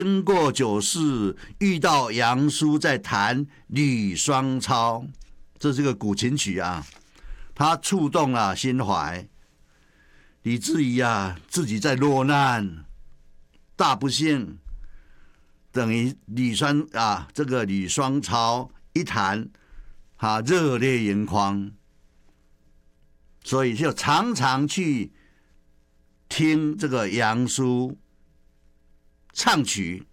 经过酒肆，遇到杨叔在弹《吕双操》，这是个古琴曲啊，他触动了心怀。李之仪啊，自己在落难，大不幸，等于这个《吕双操》一弹，热泪盈眶，所以就常常去听这个杨叔唱曲，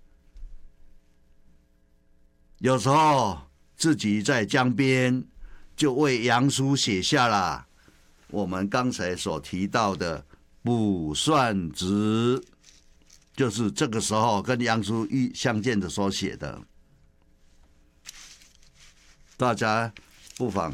有时候自己在江边就为杨叔写下了我们刚才所提到的《卜算子》，就是这个时候跟杨叔相见的时候写的。大家不妨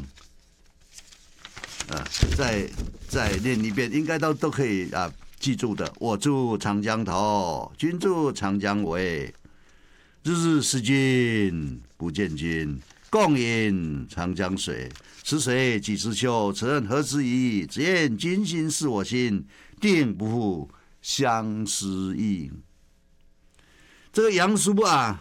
再念一遍，应该都可以记住的。我住长江头，君住长江尾。日日思君不见君，共饮长江水。此水几时秋？此人何时已？只言君心似我心，定不负相思意。这个杨叔啊，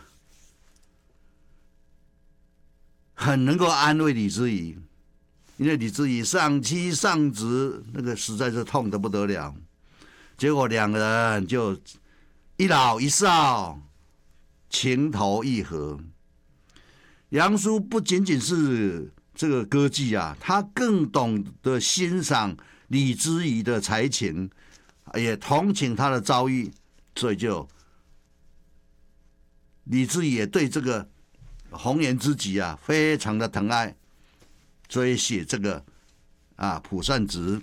很能够安慰李之仪，因为李之仪丧妻丧子，那个实在是痛得不得了。结果两个人就一老一少，情投意合。杨叔不仅仅是这个歌妓啊，他更懂得欣赏李之仪的才情，也同情他的遭遇，所以李之仪也对这个红颜知己啊非常的疼爱，所以写这个《卜算子》。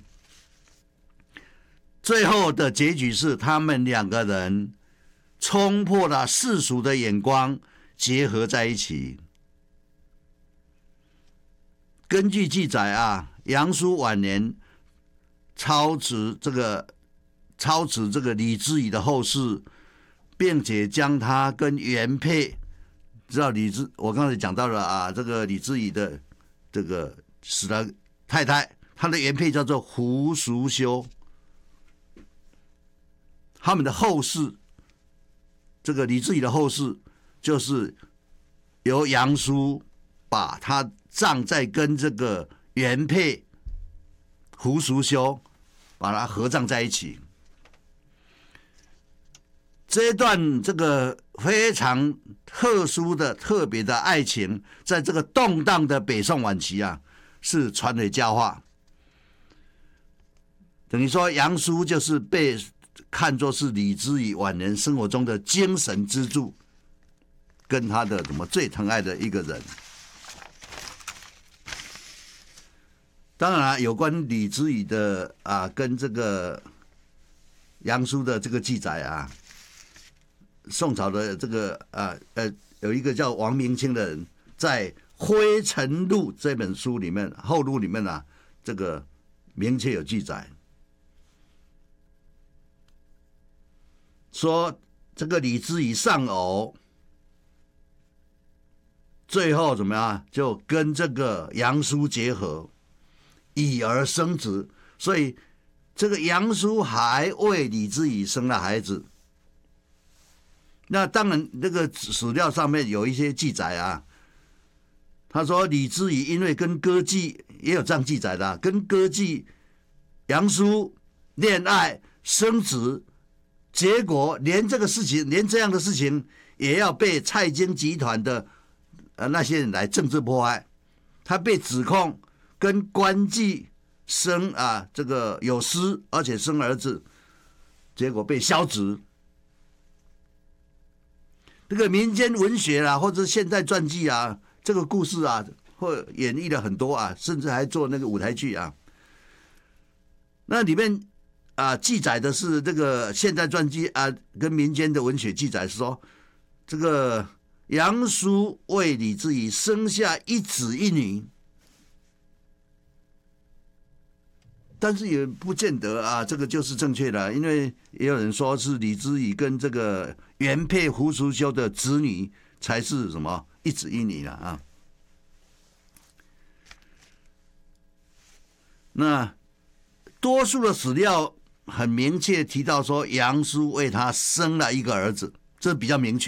最后的结局是他们两个人冲破了世俗的眼光，结合在一起。根据记载啊，杨叔晚年操持这个李之仪的后事，并且将他跟原配，知道我刚才讲到了这个李之仪的这个死了太太，他的原配叫做胡淑修。他们的后事，这个李之仪的后事，就是由杨叔把他葬在跟这个原配胡淑修把它合葬在一起。这一段这个非常特殊的特别的爱情，在这个动荡的北宋晚期啊，是传为佳话。等于说杨叔就是被看作是李之仪晚年生活中的精神支柱，跟他的最疼爱的一个人。当然有关李之仪的跟这个杨叔的这个记载啊，宋朝的这个有一个叫王明清的人，在《灰尘录》这本书里面后录里面这个明确有记载，说这个李之仪丧偶，最后怎么样？就跟这个杨叔结合，以儿生子，所以这个杨叔还为李之仪生了孩子。那当然，这个史料上面有一些记载啊，他说李之仪因为跟歌妓也有这样记载的，跟歌妓杨叔恋爱生子。结果连这样的事情也要被蔡京集团的那些人来政治迫害。他被指控跟官妓生这个有私，而且生儿子，结果被削职。这个民间文学或者现代传记这个故事或演绎了很多甚至还做那个舞台剧那里面记载的是这个现代传记跟民间的文学记载是说，这个杨叔为李之仪生下一子一女，但是也不见得这个就是正确的，因为也有人说是李之仪跟这个原配胡淑修的子女才是什么一子一女了那多数的史料很明确提到说，杨叔为他生了一个儿子，这比较明确。